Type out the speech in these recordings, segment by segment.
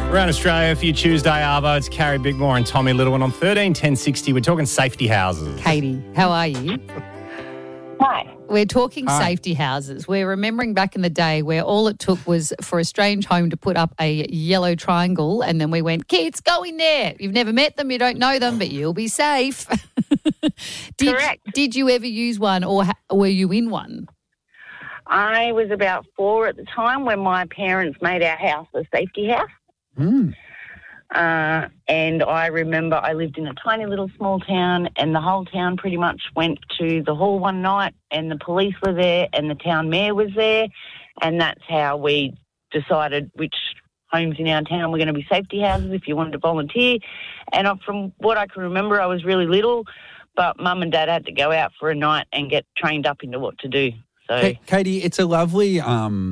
Around Australia for your Tuesday Arvo, it's Carrie Bickmore and Tommy Little. And on 131060, we're talking safety houses. Katie, how are you? Hi. We're talking safety houses. We're remembering back in the day where all it took was for a strange home to put up a yellow triangle and then we went, kids, go in there. You've never met them, you don't know them, but you'll be safe. Correct. Did you ever use one or were you in one? I was about 4 at the time when my parents made our house a safety house. And I remember I lived in a tiny little small town and the whole town pretty much went to the hall one night and the police were there and the town mayor was there, and that's how we decided which homes in our town were going to be safety houses if you wanted to volunteer. And from what I can remember, I was really little, but Mum and Dad had to go out for a night and get trained up into what to do. So, Katie, it's a lovely,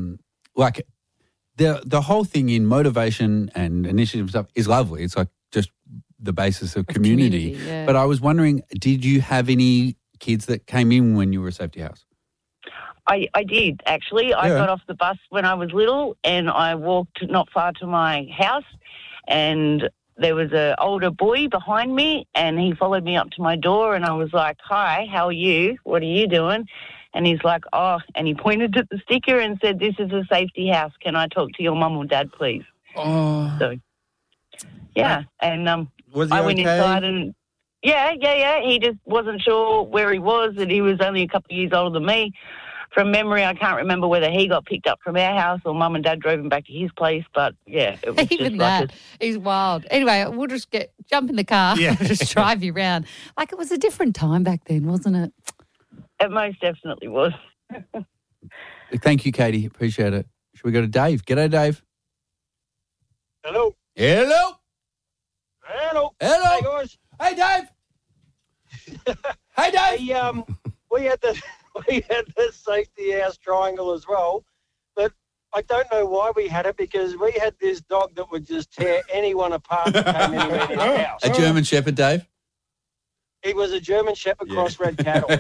the whole thing in motivation and initiative stuff is lovely. It's like just the basis of community. Yeah. But I was wondering, did you have any kids that came in when you were a safety house? I did, actually. I got off the bus when I was little and I walked not far to my house and there was an older boy behind me and he followed me up to my door and I was like, hi, how are you? What are you doing? And he's like, oh, and he pointed at the sticker and said, this is a safety house. Can I talk to your mum or dad, please? Oh. So, yeah. And was he I went okay? inside and, yeah. He just wasn't sure where he was and he was only a couple of years older than me. From memory, I can't remember whether he got picked up from our house or Mum and Dad drove him back to his place, but, yeah, it was Even just that, like he's wild. Anyway, we'll just jump in the car and just drive you around. Like it was a different time back then, wasn't it? It most definitely was. Thank you, Katie. Appreciate it. Should we go to Dave? G'day, Dave. Hello. Hello. Hello. Hello. Hey, guys. Hey, Dave. Hey, Dave. We had the safety house triangle as well, but I don't know why we had it because we had this dog that would just tear anyone apart that came anywhere in our house. A German Shepherd, Dave? He was a German Shepherd crossbred cattle.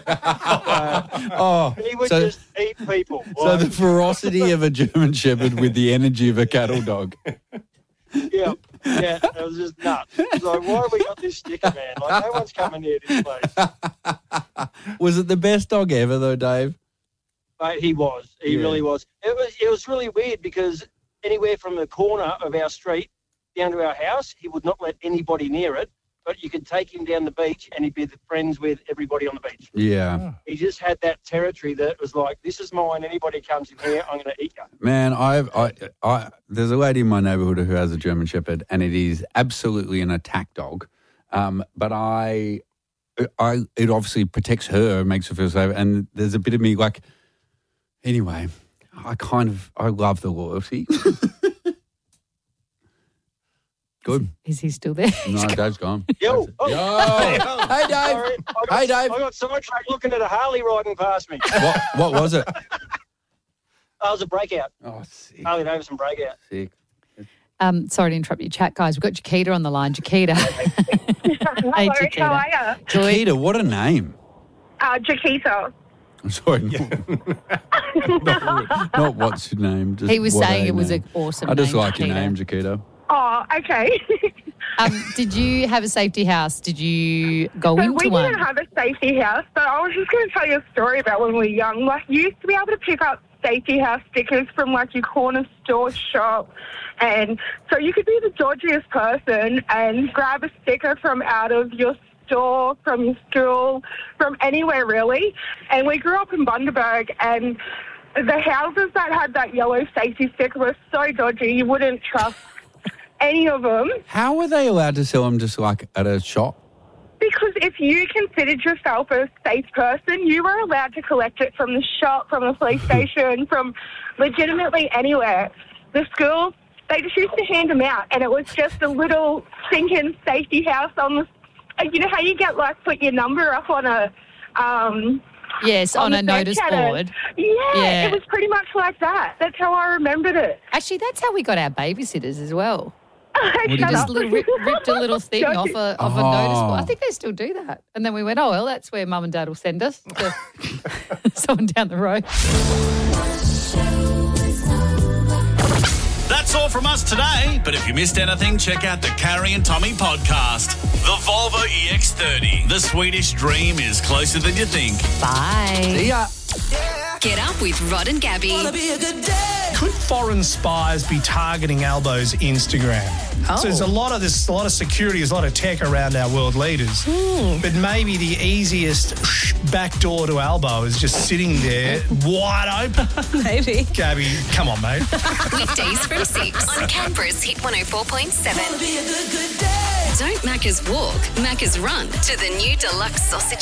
He would just eat people. So the ferocity of a German Shepherd with the energy of a cattle dog. Yeah, it was just nuts. It's like, why have we got this sticker, man? Like, no one's coming near this place. Was it the best dog ever, though, Dave? He was. He really was. It was really weird because anywhere from the corner of our street down to our house, he would not let anybody near it. But you could take him down the beach and he'd be friends with everybody on the beach. Yeah. He just had that territory that was like, this is mine. Anybody comes in here, I'm going to eat you. Man, there's a lady in my neighbourhood who has a German Shepherd, and it is absolutely an attack dog. But it obviously protects her, makes her feel safe. And there's a bit of me like, anyway, I love the loyalty. Good. Is he still there? No, Dave's gone. Yo. Hey, Dave. Sorry, Hey, Dave. I got sidetracked looking at a Harley riding past me. What was it? I was a breakout. Oh, sick. Harley Davidson breakout. Sick. Sorry to interrupt your chat, guys. We've got Jaquita on the line. Jaquita. Hey, Jaquita. How are you? Jaquita, what a name. Jaquita. I'm sorry. Not what's your name. Just He was what saying a it was name. an awesome I just name, like your Jaquita. name, Jaquita. Oh, okay. Did you have a safety house? Did you go So into we one? didn't have a safety house, but I was just going to tell you a story about when we were young. Like, you used to be able to pick up safety house stickers from, like, your corner store shop. And so you could be the dodgiest person and grab a sticker from out of your store, from your school, from anywhere, really. And we grew up in Bundaberg, and the houses that had that yellow safety sticker were so dodgy, you wouldn't trust any of them. How were they allowed to sell them just like at a shop? Because if you considered yourself a safe person, you were allowed to collect it from the shop, from the police station, from legitimately anywhere. The school, they just used to hand them out, and it was just a little sinking safety house on the... You know how you get, like, put your number up on a... Yes, on a the notice back board. Yeah, it was pretty much like that. That's how I remembered it. Actually, that's how we got our babysitters as well. Shut We just up. ripped a little thing off a notice Oh. board. I think they still do that. And then we went, oh, well, that's where Mum and Dad will send us to someone down the road. That's That's all from us today. But if you missed anything, check out the Carrie and Tommy podcast. The Volvo EX30. The Swedish dream is closer than you think. Bye. See ya. Get up with Rod and Gabby. Could foreign spies be targeting Albo's Instagram? So there's a lot of security, there's a lot of tech around our world leaders. But maybe the easiest back door to Albo is just sitting there wide open. Maybe. Gabby, come on, mate. Weekdays from 6 on Canberra's Hit 104.7. Don't Macca's walk, Macca's run to the new deluxe sausage